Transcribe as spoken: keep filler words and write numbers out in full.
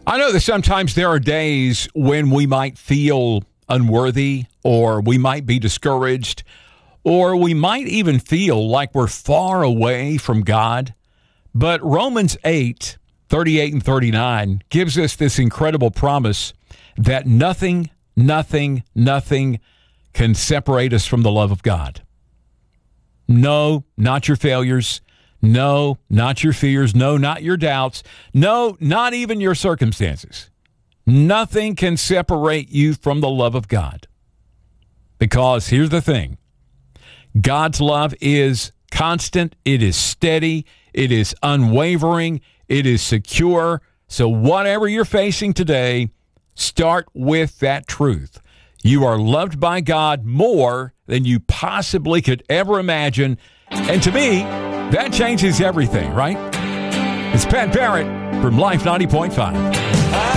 I know that sometimes there are days when we might feel unworthy, or we might be discouraged, or we might even feel like we're far away from God. But Romans eight, thirty-eight and thirty-nine gives us this incredible promise that nothing, nothing, nothing can separate us from the love of God. No, not your failures. No, not your fears. No, not your doubts. No, not even your circumstances. Nothing can separate you from the love of God. Because here's the thing. God's love is constant. It is steady. It is unwavering. It is secure. So whatever you're facing today, start with that truth. You are loved by God more than you possibly could ever imagine. And to me, that changes everything, right? It's Pat Barrett from Life ninety point five.